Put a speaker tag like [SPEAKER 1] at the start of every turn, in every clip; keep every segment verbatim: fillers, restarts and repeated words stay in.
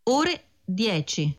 [SPEAKER 1] ore dieci.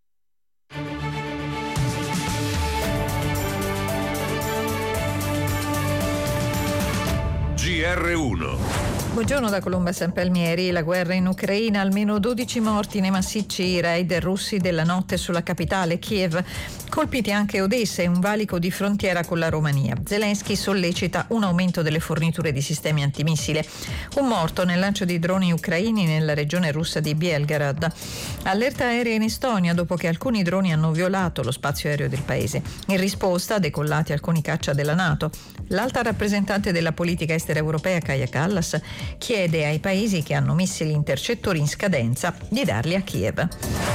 [SPEAKER 2] G R uno.
[SPEAKER 3] Buongiorno da Colomba San Palmieri. La guerra in Ucraina, almeno dodici morti nei massicci raid russi della notte sulla capitale Kiev. Colpiti anche Odessa e un valico di frontiera con la Romania. Zelensky sollecita un aumento delle forniture di sistemi antimissile. Un morto nel lancio di droni ucraini nella regione russa di Belgorod. Allerta aerea in Estonia dopo che alcuni droni hanno violato lo spazio aereo del paese. In risposta, decollati alcuni caccia della NATO. L'alta rappresentante della politica estera europea, Kaja Kallas, chiede ai paesi che hanno missili intercettori in scadenza di darli a Kiev.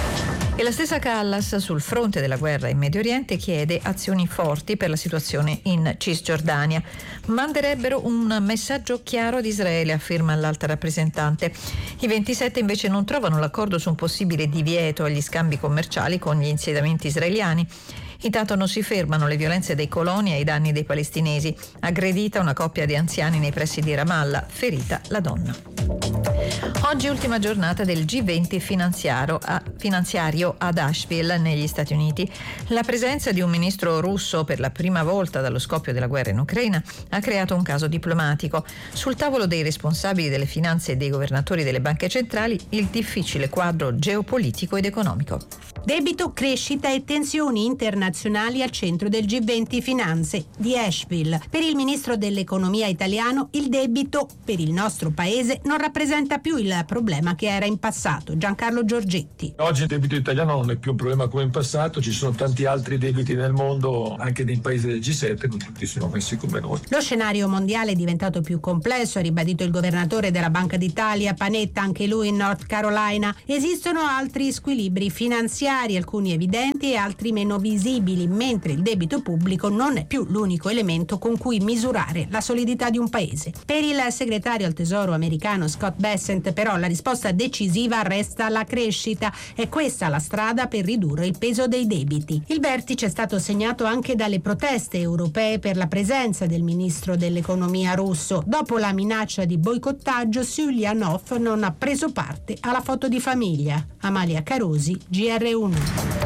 [SPEAKER 3] E la stessa Kallas, sul fronte della guerra in Medio Oriente, chiede azioni forti per la situazione in Cisgiordania. Manderebbero un messaggio chiaro ad Israele, afferma l'alta rappresentante. I ventisette invece non trovano l'accordo su un possibile divieto agli scambi commerciali con gli insediamenti israeliani. Intanto non si fermano le violenze dei coloni ai danni dei palestinesi. Aggredita una coppia di anziani nei pressi di Ramallah, ferita la donna. Oggi ultima giornata del G venti finanziario, a, finanziario ad Asheville negli Stati Uniti. La presenza di un ministro russo per la prima volta dallo scoppio della guerra in Ucraina ha creato un caso diplomatico. Sul tavolo dei responsabili delle finanze e dei governatori delle banche centrali il difficile quadro geopolitico ed economico.
[SPEAKER 4] Debito, crescita e tensioni internazionali al centro del G venti Finanze di Asheville. Per il ministro dell'economia italiano il debito per il nostro paese non rappresenta più il problema che era in passato. Giancarlo Giorgetti.
[SPEAKER 5] Oggi il debito italiano non è più un problema come in passato, ci sono tanti altri debiti nel mondo, anche nei paesi del G sette, non tutti sono messi come noi.
[SPEAKER 4] Lo scenario mondiale è diventato più complesso, ha ribadito il governatore della Banca d'Italia, Panetta, anche lui in North Carolina. Esistono altri squilibri finanziari, alcuni evidenti e altri meno visibili, mentre il debito pubblico non è più l'unico elemento con cui misurare la solidità di un paese. Per il segretario al Tesoro americano Scott Bessent, però, la risposta decisiva resta la crescita. È questa la strada per ridurre il peso dei debiti. Il vertice è stato segnato anche dalle proteste europee per la presenza del ministro dell'economia russo. Dopo la minaccia di boicottaggio, Sulianov non ha preso parte alla foto di famiglia. Amalia Carosi, G R uno.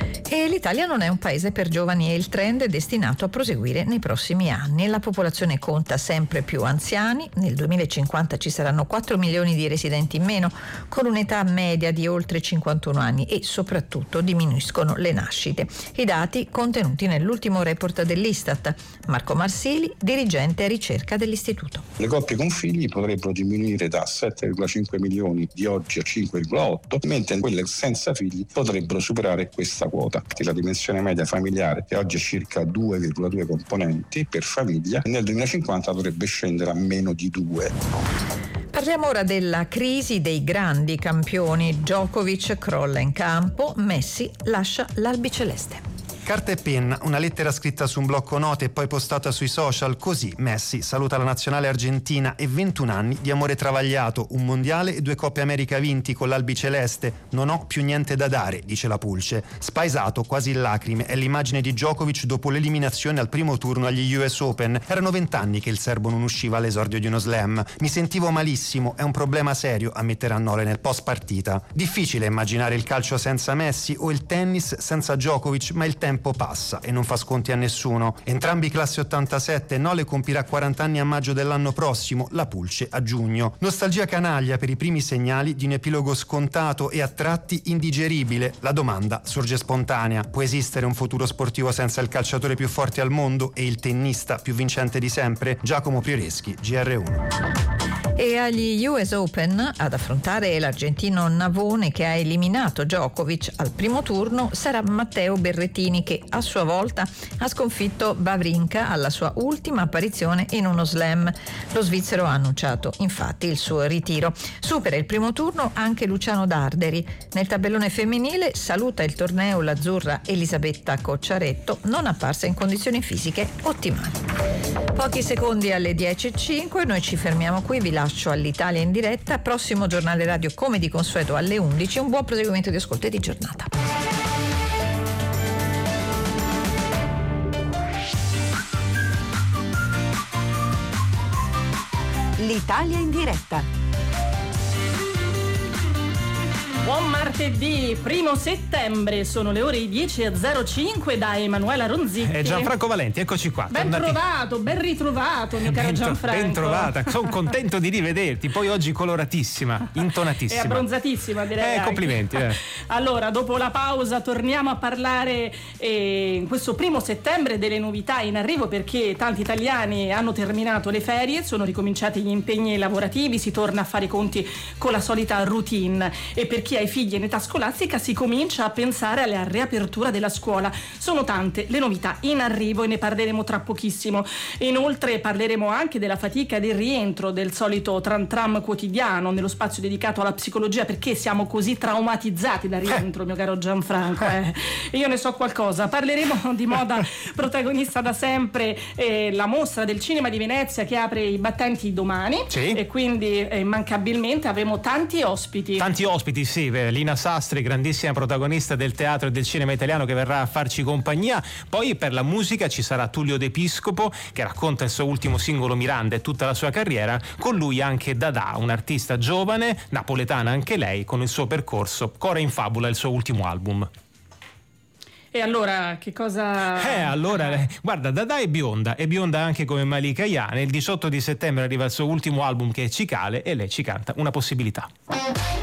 [SPEAKER 3] E l'Italia non è un paese per giovani e il trend è destinato a proseguire nei prossimi anni. La popolazione conta sempre più anziani, nel duemilacinquanta ci saranno quattro milioni di residenti in meno, con un'età media di oltre cinquantuno anni e soprattutto diminuiscono le nascite. I dati contenuti nell'ultimo report dell'Istat. Marco Marsili, dirigente a ricerca dell'istituto.
[SPEAKER 6] Le coppie con figli potrebbero diminuire da sette virgola cinque milioni di oggi a cinque virgola otto, mentre quelle senza figli potrebbero superare questa quota. La dimensione media familiare, che oggi è circa due virgola due componenti per famiglia, nel duemilacinquanta dovrebbe scendere a meno di due.
[SPEAKER 3] Parliamo ora della crisi dei grandi campioni. Djokovic crolla in campo, Messi lascia l'albiceleste.
[SPEAKER 7] Carta e penna, una lettera scritta su un blocco note e poi postata sui social, così Messi saluta la nazionale argentina e ventuno anni di amore travagliato, un mondiale e due Coppe America vinti con l'albiceleste. Non ho più niente da dare, dice la Pulce. Spaesato, quasi in lacrime, è l'immagine di Djokovic dopo l'eliminazione al primo turno agli U S Open. Erano vent'anni che il serbo non usciva all'esordio di uno slam. Mi sentivo malissimo, è un problema serio, ammetterà Nole nel post partita. Difficile immaginare il calcio senza Messi o il tennis senza Djokovic, ma il tempo passa e non fa sconti a nessuno. Entrambi classe ottantasette, Nole compirà quaranta anni a maggio dell'anno prossimo, la Pulce a giugno. Nostalgia canaglia per i primi segnali di un epilogo scontato e a tratti indigeribile. La domanda sorge spontanea: può esistere un futuro sportivo senza il calciatore più forte al mondo e il tennista più vincente di sempre? Giacomo Prioreschi, G R uno.
[SPEAKER 3] E agli U S Open ad affrontare l'argentino Navone, che ha eliminato Djokovic al primo turno, sarà Matteo Berrettini, che a sua volta ha sconfitto Wawrinka alla sua ultima apparizione in uno slam. Lo svizzero ha annunciato infatti il suo ritiro. Supera il primo turno anche Luciano Darderi. Nel tabellone femminile saluta il torneo l'azzurra Elisabetta Cocciaretto, non apparsa in condizioni fisiche ottimali. Pochi secondi alle dieci e cinque, noi ci fermiamo qui, vi lascio all'Italia in diretta, prossimo giornale radio come di consueto alle undici, un buon proseguimento di ascolto e di giornata.
[SPEAKER 8] L'Italia in diretta.
[SPEAKER 1] Buon martedì primo settembre, sono le ore dieci e zero cinque, da Emanuela Ronzitti
[SPEAKER 2] e Gianfranco Valenti, eccoci qua.
[SPEAKER 1] Ben
[SPEAKER 2] tornati.
[SPEAKER 1] trovato, ben ritrovato, mio caro
[SPEAKER 2] ben
[SPEAKER 1] Gianfranco.
[SPEAKER 2] Ben trovata, sono contento di rivederti. Poi oggi coloratissima, intonatissima.
[SPEAKER 1] E abbronzatissima, direi.
[SPEAKER 2] Eh, complimenti. Eh.
[SPEAKER 1] Allora, dopo la pausa torniamo a parlare eh, in questo primo settembre delle novità in arrivo, perché tanti italiani hanno terminato le ferie, sono ricominciati gli impegni lavorativi, si torna a fare i conti con la solita routine, e per chi ha i figli in età scolastica si comincia a pensare alla riapertura della scuola. Sono tante le novità in arrivo e ne parleremo tra pochissimo. Inoltre parleremo anche della fatica del rientro del solito tram tram quotidiano nello spazio dedicato alla psicologia, perché siamo così traumatizzati dal rientro, eh. mio caro Gianfranco. Eh. Io ne so qualcosa. Parleremo di moda, protagonista da sempre eh, la mostra del cinema di Venezia che apre i battenti domani,
[SPEAKER 2] sì.
[SPEAKER 1] E quindi eh, immancabilmente avremo tanti ospiti.
[SPEAKER 2] Tanti ospiti, sì. Lina Sastri, grandissima protagonista del teatro e del cinema italiano, che verrà a farci compagnia. Poi per la musica ci sarà Tullio De Piscopo, che racconta il suo ultimo singolo Miranda e tutta la sua carriera. Con lui anche Dada, un'artista giovane, napoletana anche lei, con il suo percorso. Cora in Fabula, il suo ultimo album.
[SPEAKER 1] E allora che cosa...
[SPEAKER 2] Eh, allora, eh, guarda, Dada è bionda, è bionda anche come Malika Ayane. Il diciotto di settembre arriva il suo ultimo album, che è Cicale, e lei ci canta Una possibilità.